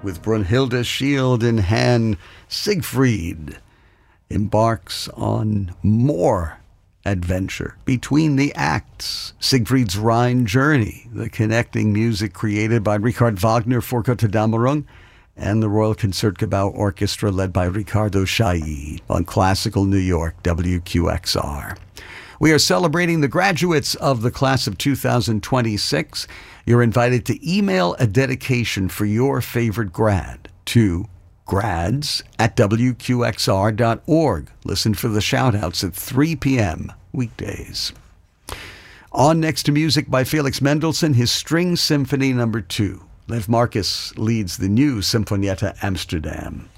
with Brunhilde shield in hand, Siegfried embarks on more adventure between the acts. Siegfried's Rhine Journey, the connecting music created by Richard Wagner for Götterdämmerung and the Royal Concertgebouw Orchestra led by Ricardo Chailly on Classical New York, WQXR. We are celebrating the graduates of the class of 2026. You're invited to email a dedication for your favorite grad to grads@wqxr.org. Listen for the shout-outs at 3 p.m. weekdays. On next to music by Felix Mendelssohn, his String Symphony No. 2. Lev Marcus leads the new Sinfonietta Amsterdam.